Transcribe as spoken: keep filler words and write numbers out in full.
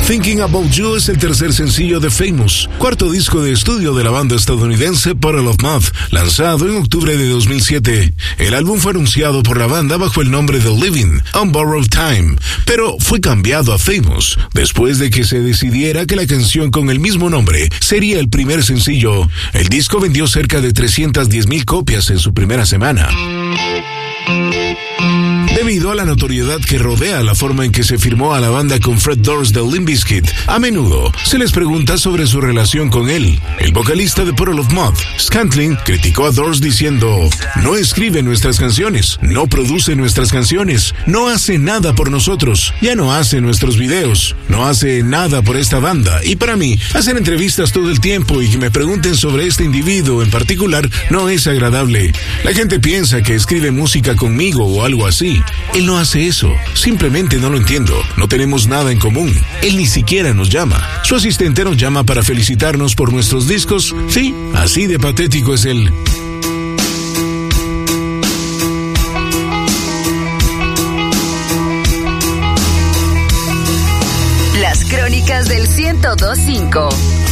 Thinking About You es el tercer sencillo de Famous, cuarto disco de estudio de la banda estadounidense Puddle of Mudd, lanzado en octubre de dos mil siete. El álbum fue anunciado por la banda bajo el nombre de Living on Borrowed Time, pero fue cambiado a Famous después de que se decidiera que la canción con el mismo nombre sería el primer sencillo. El disco vendió cerca de trescientas diez mil copias en su primera semana. Debido a la notoriedad que rodea la forma en que se firmó a la banda con Fred Durst de Limp Bizkit, a menudo se les pregunta sobre su relación con él. El vocalista de Puddle of Mudd, Scantling, criticó a Durst diciendo: no escribe nuestras canciones, no produce nuestras canciones, no hace nada por nosotros, ya no hace nuestros videos, no hace nada por esta banda. Y para mí, hacer entrevistas todo el tiempo y que me pregunten sobre este individuo en particular no es agradable. La gente piensa que escribe música conmigo o algo así. Él no hace eso, simplemente no lo entiendo, no tenemos nada en común. Él ni siquiera nos llama. Su asistente nos llama para felicitarnos por nuestros discos. Sí, así de patético es él. Las crónicas del ciento dos punto cinco.